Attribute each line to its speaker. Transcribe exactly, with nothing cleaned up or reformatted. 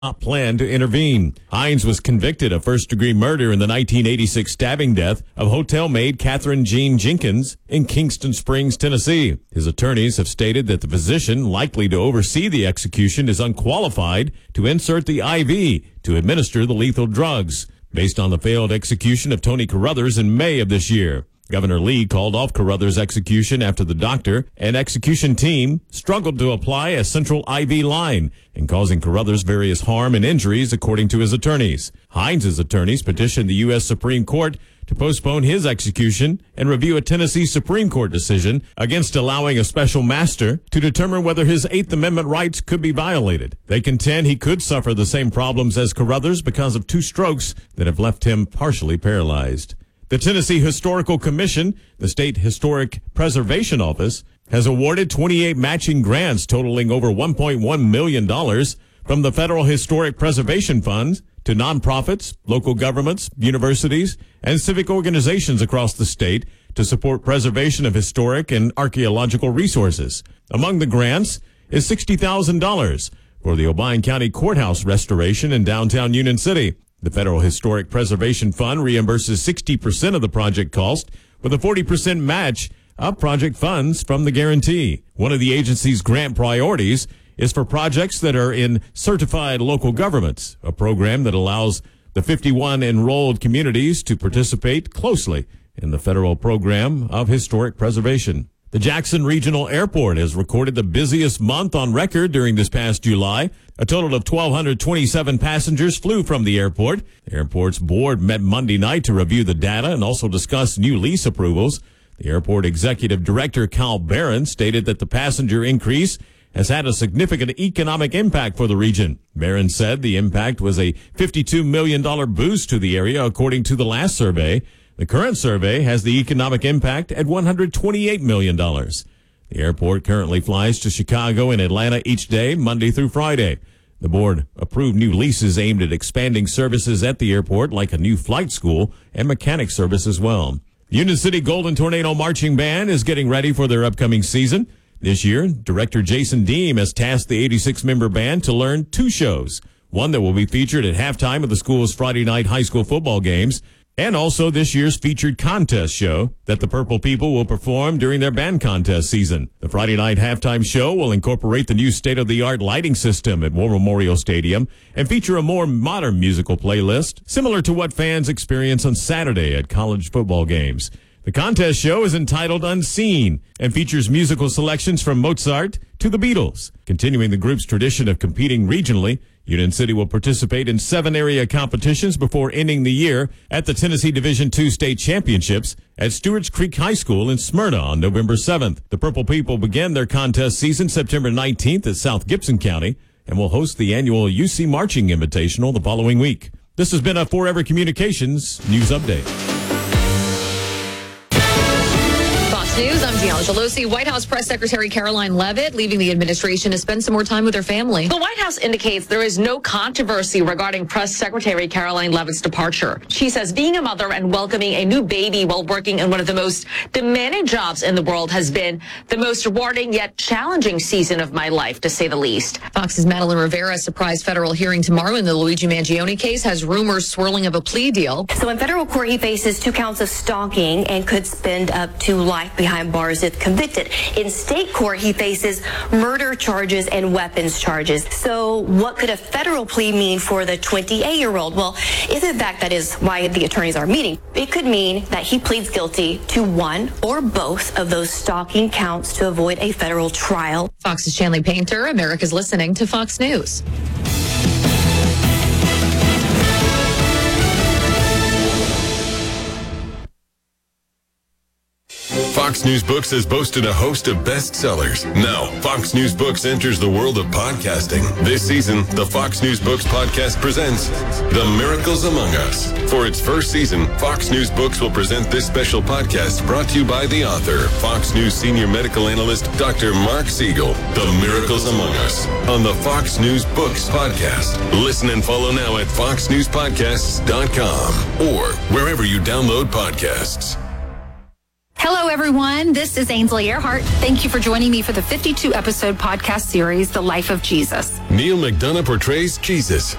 Speaker 1: not plan to intervene. Hines was convicted of first-degree murder in the nineteen eighty-six stabbing death of hotel maid Catherine Jean Jenkins in Kingston Springs, Tennessee. His attorneys have stated that the physician likely to oversee the execution is unqualified to insert the I V to administer the lethal drugs, based on the failed execution of Tony Carruthers in May of this year. Governor Lee called off Carruthers' execution after the doctor and execution team struggled to apply a central I V line and causing Carruthers various harm and injuries, according to his attorneys. Hines' attorneys petitioned the U S Supreme Court to postpone his execution and review a Tennessee Supreme Court decision against allowing a special master to determine whether his Eighth Amendment rights could be violated. They contend he could suffer the same problems as Carruthers because of two strokes that have left him partially paralyzed. The Tennessee Historical Commission, the state historic preservation office, has awarded twenty-eight matching grants totaling over one point one million dollars from the Federal Historic Preservation Fund to nonprofits, local governments, universities, and civic organizations across the state to support preservation of historic and archaeological resources. Among the grants is sixty thousand dollars for the Obion County Courthouse restoration in downtown Union City. The Federal Historic Preservation Fund reimburses sixty percent of the project cost with a forty percent match of project funds from the guarantee. One of the agency's grant priorities is for projects that are in certified local governments, a program that allows the fifty-one enrolled communities to participate closely in the federal program of historic preservation. The Jackson Regional Airport has recorded the busiest month on record during this past July. A total of one thousand two hundred twenty-seven passengers flew from the airport. The airport's board met Monday night to review the data and also discuss new lease approvals. The airport executive director, Kyle Barron, stated that the passenger increase has had a significant economic impact for the region. Barron said the impact was a fifty-two million dollars boost to the area, according to the last survey. The current survey has the economic impact at one hundred twenty-eight million dollars. The airport currently flies to Chicago and Atlanta each day, Monday through Friday. The board approved new leases aimed at expanding services at the airport, like a new flight school and mechanic service as well. The Union City Golden Tornado Marching Band is getting ready for their upcoming season. This year, director Jason Deem has tasked the eighty-six member band to learn two shows, one that will be featured at halftime of the school's Friday night high school football games, and also this year's featured contest show that the Purple People will perform during their band contest season. The Friday night halftime show will incorporate the new state-of-the-art lighting system at War Memorial Stadium and feature a more modern musical playlist, similar to what fans experience on Saturday at college football games. The contest show is entitled Unseen and features musical selections from Mozart to the Beatles. Continuing the group's tradition of competing regionally, Union City will participate in seven area competitions before ending the year at the Tennessee Division two State Championships at Stewart's Creek High School in Smyrna on November seventh. The Purple People begin their contest season September nineteenth at South Gibson County and will host the annual U C Marching Invitational the following week. This has been a Forever Communications News Update.
Speaker 2: News, I'm Deanna Gelosi. White House Press Secretary Caroline Leavitt leaving the administration to spend some more time with her family.
Speaker 3: The White House indicates there is no controversy regarding Press Secretary Caroline Leavitt's departure. She says being a mother and welcoming a new baby while working in one of the most demanding jobs in the world has been the most rewarding yet challenging season of my life, to say the least.
Speaker 2: Fox's Madeline Rivera's surprise federal hearing tomorrow in the Luigi Mangione case has rumors swirling of a plea deal.
Speaker 4: So in federal court, he faces two counts of stalking and could spend up to life behind bars if convicted. In state court, he faces murder charges and weapons charges. So what could a federal plea mean for the twenty-eight-year-old? Well, if in fact that is why the attorneys are meeting, it could mean that he pleads guilty to one or both of those stalking counts to avoid a federal trial.
Speaker 2: Fox's Shanley Painter, America's listening to Fox News.
Speaker 5: Fox News Books has boasted a host of bestsellers. Now, Fox News Books enters the world of podcasting. This season, the Fox News Books podcast presents The Miracles Among Us. For its first season, Fox News Books will present this special podcast brought to you by the author, Fox News senior medical analyst, Doctor Mark Siegel. The Miracles Among Us on the Fox News Books podcast. Listen and follow now at fox news podcasts dot com or wherever you download podcasts.
Speaker 4: Hello,
Speaker 6: everyone. This is Ainsley Earhart. Thank you for joining me for the fifty-two episode podcast series, The Life of Jesus.
Speaker 5: Neil McDonough portrays Jesus.